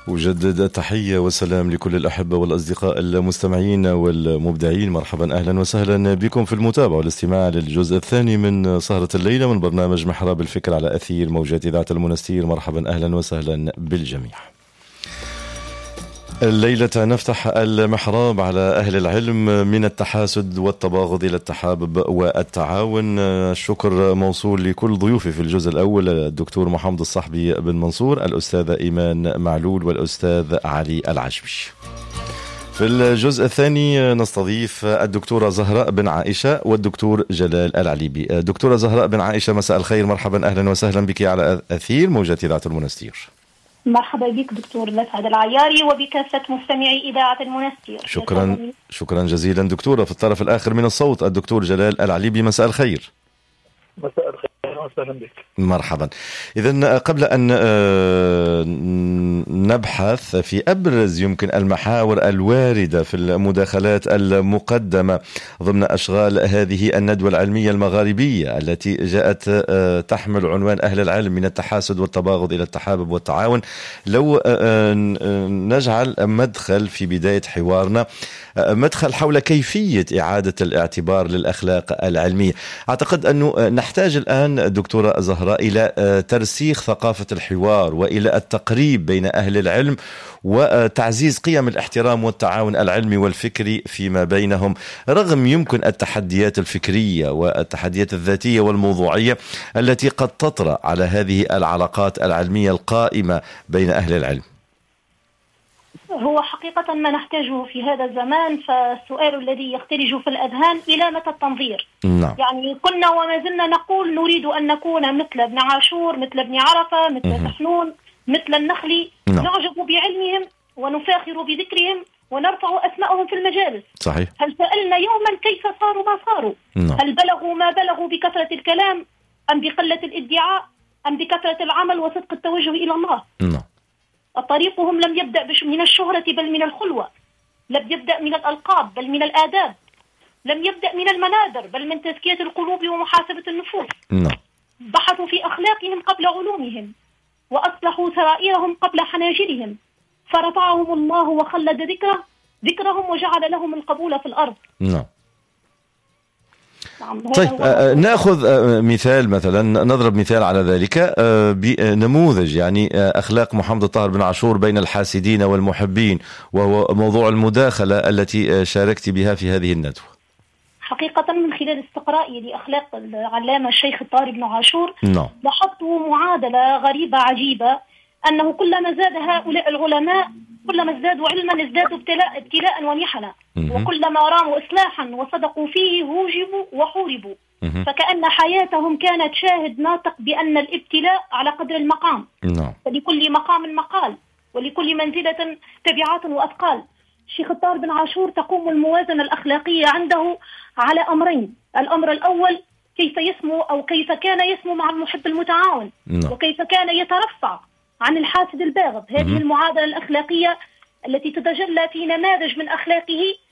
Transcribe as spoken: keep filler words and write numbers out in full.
أجدد تحية وسلام لكل الأحبة والأصدقاء المستمعين والمبدعين. مرحبا أهلا وسهلا بكم في المتابعة والاستماع للجزء الثاني من سهرة الليلة من برنامج محراب الفكر على أثير موجات إذاعة المنستير. مرحبا أهلا وسهلا بالجميع. الليلة نفتح المحراب على أهل العلم من التحاسد والتباغض إلى التحابب والتعاون. الشكر موصول لكل ضيوفي في الجزء الأول، الدكتور محمد الصحبي بن منصور، الأستاذة إيمان معلول، والأستاذ علي العشبي. في الجزء الثاني نستضيف الدكتورة زهراء بن عائشة والدكتور جلال العليبي. دكتورة زهراء بن عائشة، مساء الخير، مرحبا أهلا وسهلا بك على أثير موجات إذاعة المنستير. مرحبا بك دكتور مسعد العياري وبكافة مستمعي إذاعة المنستير. شكرا شكرا جزيلا. دكتورة في الطرف الآخر من الصوت الدكتور جلال العليبي، مساء الخير. مساء الخير وسهلا بك. مرحبا. إذن قبل أن نبحث في أبرز يمكن المحاور الواردة في المداخلات المقدمة ضمن أشغال هذه الندوة العلمية المغاربية التي جاءت تحمل عنوان أهل العلم من التحاسد والتباغض إلى التحابب والتعاون، لو نجعل مدخل في بداية حوارنا مدخل حول كيفية إعادة الاعتبار للأخلاق العلمية. أعتقد أنه نحتاج الآن دكتورة زهراء إلى ترسيخ ثقافة الحوار وإلى التقريب بين أهل العلم وتعزيز قيم الاحترام والتعاون العلمي والفكري فيما بينهم، رغم يمكن التحديات الفكرية والتحديات الذاتية والموضوعية التي قد تطرأ على هذه العلاقات العلمية القائمة بين أهل العلم. هو حقيقة ما نحتاجه في هذا الزمان، فالسؤال الذي يختلج في الأذهان إلى متى التنظير؟ نعم. يعني كنا وما زلنا نقول نريد أن نكون مثل ابن عاشور، مثل ابن عرفة، مثل سحنون، مثل النخلي. نعم. نعجب بعلمهم ونفاخر بذكرهم ونرفع أسماءهم في المجالس. صحيح. هل سألنا يوما كيف صاروا ما صاروا؟ نعم. هل بلغوا ما بلغوا بكثرة الكلام أم بقلة الادعاء أم بكثرة العمل وصدق التوجه إلى الله؟ نعم. طريقهم لم يبدأ من الشهرة بل من الخلوة، لم يبدأ من الألقاب بل من الآداب، لم يبدأ من المنابر بل من تزكية القلوب ومحاسبة النفوس. نعم. بحثوا في أخلاقهم قبل علومهم، وأصلحوا سرائرهم قبل حناجرهم، فرفعهم الله وخلد ذكره ذكرهم وجعل لهم القبول في الأرض. نعم. طيب نأخذ مثال، مثلا نضرب مثال على ذلك بنموذج يعني أخلاق محمد الطاهر بن عاشور بين الحاسدين والمحبين، وهو موضوع المداخلة التي شاركت بها في هذه الندوة. حقيقة من خلال استقرائي لأخلاق العلامة الشيخ الطاهر بن عاشور no. لاحظت معادلة غريبة عجيبة، أنه كلما زاد هؤلاء العلماء كلما ازدادوا علما ازدادوا ابتلاء, ابتلاء ومحنا، وكلما راموا إصلاحا وصدقوا فيه هوجبوا وحوربوا، فكأن حياتهم كانت شاهد ناطق بأن الابتلاء على قدر المقام، no. فلكل مقام مقال ولكل منزلة تبعات وأثقال. الشيخ الطاهر بن عاشور تقوم الموازنة الأخلاقية عنده على أمرين: الأمر الأول كيف يسمو أو كيف كان يسمو مع المحب المتعاون no. وكيف كان يترفع عن الحاسد الباغض. هذه المعادلة الأخلاقية التي تتجلى في نماذج من أخلاقه